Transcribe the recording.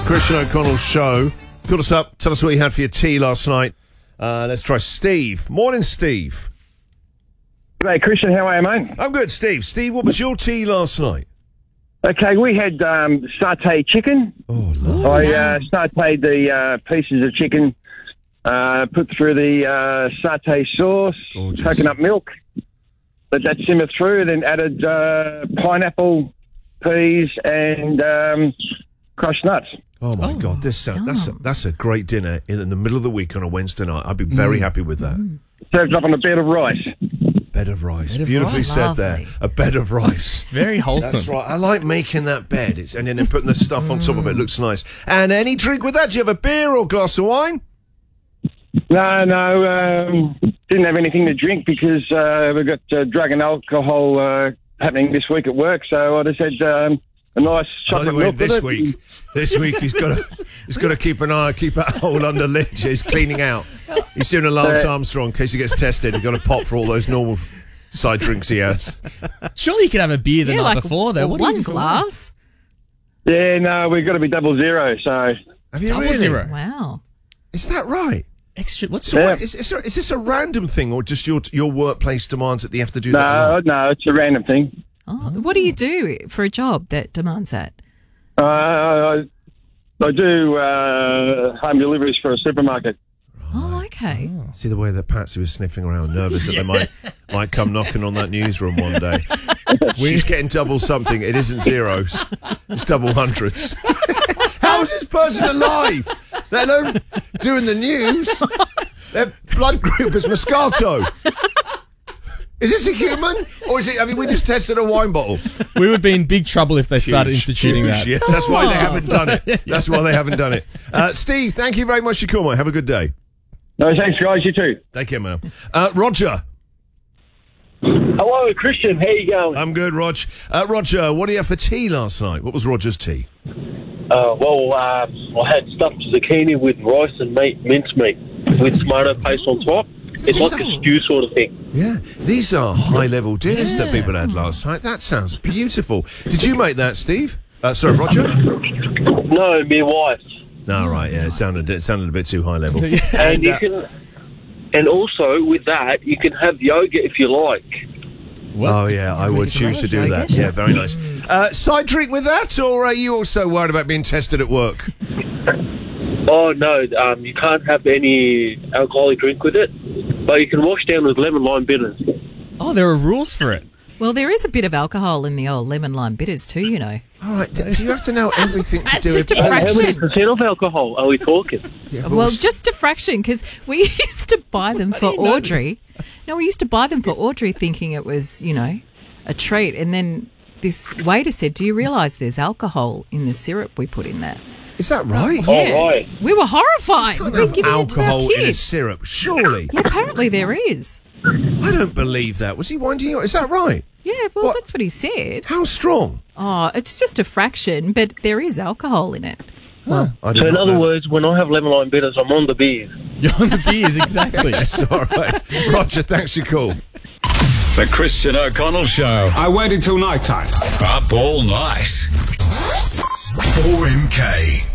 Christian O'Connell Show. Call us up. Tell us what you had for your tea last night. Let's try Steve. Morning, Steve. Hey, Christian, how are you, mate? I'm good, Steve. Steve, what was your tea last night? Okay, we had satay chicken. Oh, lovely. I sauteed the pieces of chicken, put through the satay sauce, Gorgeous. coconut milk, let that simmer through, then added pineapple, peas, and crushed nuts. Oh, my God. That's a great dinner in the middle of the week on a Wednesday night. I'd be very happy with that. Served up on a bed of rice. Bed of rice. Bed of Beautifully rice. said Lovely. there. A bed of rice. Very wholesome. That's right. I like making that bed. And then putting the stuff on top of it. Looks nice. And any drink with that? Do you have a beer or a glass of wine? No, didn't have anything to drink because we've got drug and alcohol happening this week at work. So I just had a nice chocolate milk this with week. it. This week he's got to keep that hole under lid. He's cleaning out. He's doing a Lance Armstrong in case he gets tested. He's got to pop for all those normal side drinks he has. Surely you could have a beer the night before, though. What do you one do for glass. Yeah, no, we've got to be 00. So Have you Double really? zero. Wow. Is that right? Extra. What's So Yeah. what, is this a random thing, or just your workplace demands that you have to do that? no, it's a random thing. Oh, what do you do for a job that demands that? I do home deliveries for a supermarket. Oh, okay. See the way that Patsy was sniffing around, nervous that they might come knocking on that newsroom one day. She's getting double something. It isn't zeros. It's double hundreds. How is this person alive? Let alone doing the news. Their blood group is Moscato. Is this a human? Or is it... I mean, we just tested a wine bottle. We would be in big trouble if they started instituting that. Yes, that's why they haven't done it. That's why they haven't done it. Steve, thank you very much for your call, mate. Have a good day. No, thanks, guys. You too. Take care, man. Roger. Hello, Christian. How you going? I'm good, Rog. Roger, what do you have for tea last night? What was Roger's tea? I had stuffed zucchini with rice and mincemeat with tomato paste on top. It's like a stew sort of thing. Yeah, these are high-level dinners that people had last night. That sounds beautiful. Did you make that, Steve? Sorry, Roger? No, my wife. No, right, yeah, it sounded a bit too high-level. And you can, and also with that, you can have yogurt if you like. Oh, yeah, I would choose to do that. Yeah, very nice. Side drink with that, or are you also worried about being tested at work? Oh no, you can't have any alcoholic drink with it, but you can wash down with lemon lime bitters. Oh, there are rules for it. Well, there is a bit of alcohol in the old lemon lime bitters too, you know. All right, do you have to know everything to do Just it? a How many fraction. percent of alcohol are we talking? Yeah, Well, just a fraction, because we used to buy them for Audrey. No, we used to buy them for Audrey thinking it was, you know, a treat. And then this waiter said, do you realise there's alcohol in the syrup we put in that? Is that right? Yeah. right. We were horrified. Can't We were have giving it to our alcohol in a kids. syrup, surely. Yeah, apparently there is. I don't believe that. Was he winding you up? Is that right? Yeah, well, What? that's what he said. How strong? Oh, it's just a fraction, but there is alcohol in it. I did So in not other know. words, when I have lemon lime bitters, I'm on the beers. You're on the beers, exactly. Yes, all right. Roger, thanks for your call. The Christian O'Connell Show. I waited till night time. Up all night. 4MK.